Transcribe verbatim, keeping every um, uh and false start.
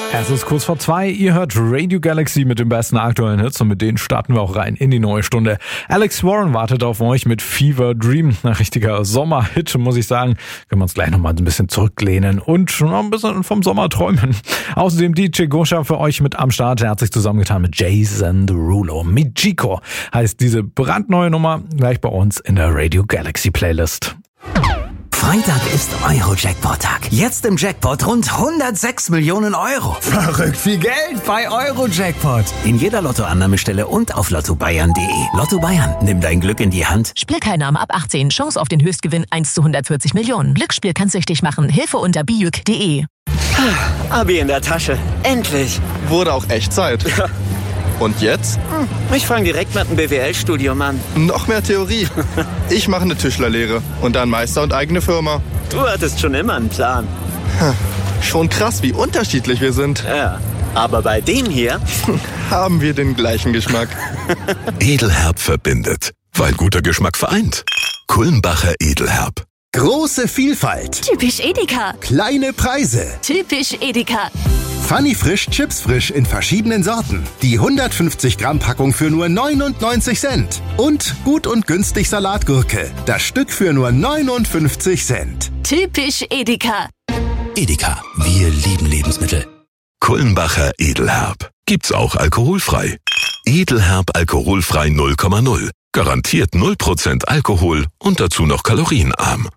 Es ist kurz vor zwei, ihr hört Radio Galaxy mit den besten aktuellen Hits und mit denen starten wir auch rein in die neue Stunde. Alex Warren wartet auf euch mit Fever Dream, ein richtiger Sommerhit, muss ich sagen. Können wir uns gleich nochmal ein bisschen zurücklehnen und schon noch ein bisschen vom Sommer träumen. Außerdem D J Gosha für euch mit am Start, er hat sich zusammengetan mit Jason Derulo. Mijiko heißt diese brandneue Nummer, gleich bei uns in der Radio Galaxy Playlist. Freitag ist Euro-Jackpot-Tag. Jetzt im Jackpot rund hundertsechs Millionen Euro. Verrückt viel Geld bei Euro-Jackpot. In jeder Lottoannahmestelle und auf lotto bayern punkt de. Lotto Bayern, nimm dein Glück in die Hand. Spielteilnahme ab achtzehn. Chance auf den Höchstgewinn eins zu hundertvierzig Millionen. Glücksspiel kann süchtig machen. Hilfe unter bijuk punkt de. Abi in der Tasche. Endlich. Wurde auch echt Zeit. Ja. Und jetzt? Ich fange direkt mit einem B W L-Studium an. Noch mehr Theorie. Ich mache eine Tischlerlehre und dann Meister und eigene Firma. Du hattest schon immer einen Plan. Schon krass, wie unterschiedlich wir sind. Ja, aber bei dem hier haben wir den gleichen Geschmack. Edelherb verbindet, weil guter Geschmack vereint. Kulmbacher Edelherb. Große Vielfalt. Typisch Edeka. Kleine Preise. Typisch Edeka. Funny Frisch Chips Frisch in verschiedenen Sorten. Die hundertfünfzig Gramm Packung für nur neunundneunzig Cent. Und gut und günstig Salatgurke. Das Stück für nur neunundfünfzig Cent. Typisch Edeka. Edeka, wir lieben Lebensmittel. Kulmbacher Edelherb. Gibt's auch alkoholfrei. Edelherb alkoholfrei null Komma null. Garantiert null Prozent Alkohol und dazu noch kalorienarm.